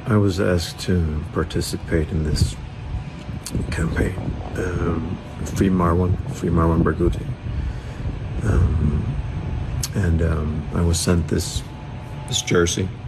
I was asked to participate in this campaign, Free Marwan Barghouti, and I was sent this jersey